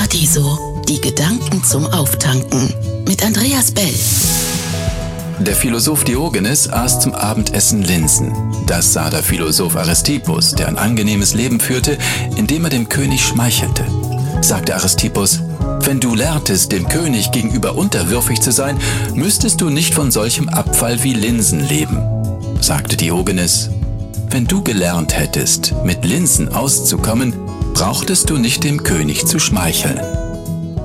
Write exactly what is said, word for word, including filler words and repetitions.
Paradiso, die Gedanken zum Auftanken mit Andreas Bell. Der Philosoph Diogenes aß zum Abendessen Linsen. Das sah der Philosoph Aristippus, der ein angenehmes Leben führte, indem er dem König schmeichelte. Sagte Aristippus: Wenn du lerntest, dem König gegenüber unterwürfig zu sein, müsstest du nicht von solchem Abfall wie Linsen leben. Sagte Diogenes: Wenn du gelernt hättest, mit Linsen auszukommen, brauchtest du nicht dem König zu schmeicheln.